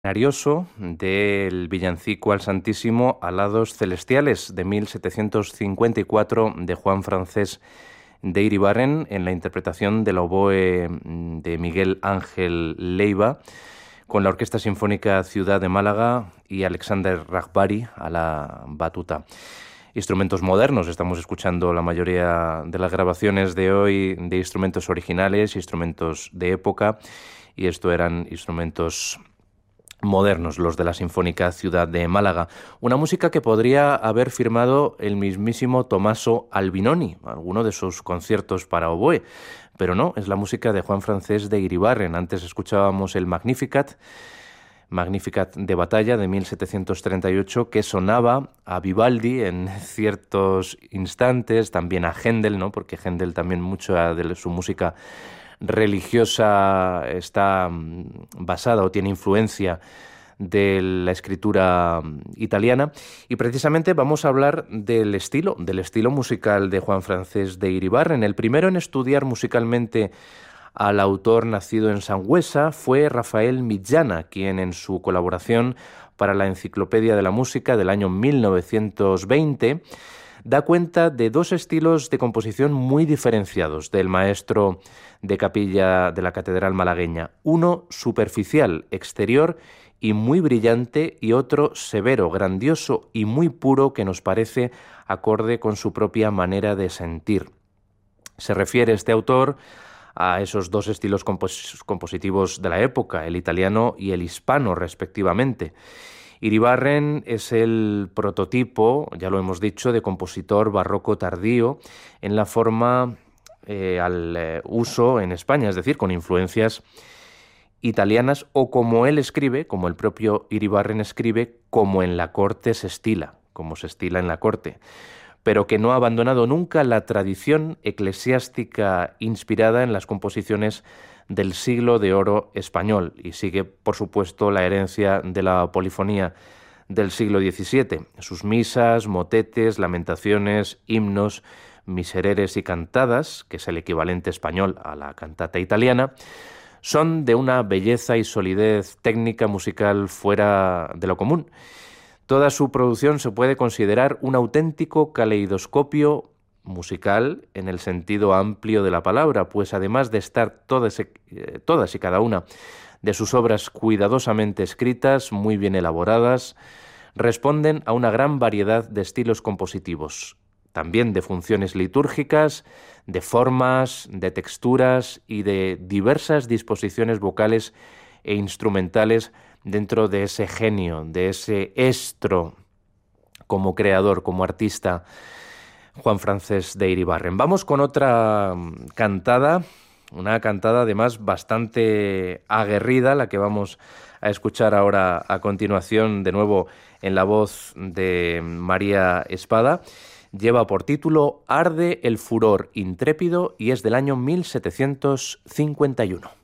Arioso del villancico al Santísimo Alados Celestiales de 1754 de Juan Francés de Iribarren en la interpretación del oboe de Miguel Ángel Leiva con la Orquesta Sinfónica Ciudad de Málaga y Alexander Ragbari a la batuta. Instrumentos modernos, estamos escuchando la mayoría de las grabaciones de hoy de instrumentos originales, instrumentos de época, y esto eran instrumentos modernos, los de la Sinfónica Ciudad de Málaga. Una música que podría haber firmado el mismísimo Tommaso Albinoni, alguno de sus conciertos para oboe, pero no, es la música de Juan Francés de Iribarren. Antes escuchábamos el Magnificat de Batalla de 1738, que sonaba a Vivaldi en ciertos instantes, también a Händel, ¿no? Porque Händel también mucho de su música religiosa está basada o tiene influencia de la escritura italiana, y precisamente vamos a hablar del estilo musical de Juan Francés de Iribarren. El primero en estudiar musicalmente al autor nacido en Sangüesa fue Rafael Mitjana, quien en su colaboración para la Enciclopedia de la Música del año 1920 da cuenta de dos estilos de composición muy diferenciados del maestro de capilla de la catedral malagueña. Uno superficial, exterior y muy brillante, y otro severo, grandioso y muy puro, que nos parece acorde con su propia manera de sentir. Se refiere este autor a esos dos estilos compositivos de la época, el italiano y el hispano, respectivamente. Iribarren es el prototipo, ya lo hemos dicho, de compositor barroco tardío en la forma al uso en España, es decir, con influencias italianas, o como él escribe, como el propio Iribarren escribe, como en la corte se estila, como se estila en la corte, pero que no ha abandonado nunca la tradición eclesiástica inspirada en las composiciones del siglo de oro español, y sigue, por supuesto, la herencia de la polifonía del siglo XVII. Sus misas, motetes, lamentaciones, himnos, misereres y cantadas, que es el equivalente español a la cantata italiana, son de una belleza y solidez técnica musical fuera de lo común. Toda su producción se puede considerar un auténtico caleidoscopio musical en el sentido amplio de la palabra, pues además de estar todas y cada una de sus obras cuidadosamente escritas, muy bien elaboradas, responden a una gran variedad de estilos compositivos, también de funciones litúrgicas, de formas, de texturas y de diversas disposiciones vocales e instrumentales dentro de ese genio, de ese estro como creador, como artista, Juan Francés de Iribarren. Vamos con otra cantada, una cantada además bastante aguerrida, la que vamos a escuchar ahora a continuación, de nuevo en la voz de María Espada. Lleva por título Arde el furor intrépido y es del año 1751.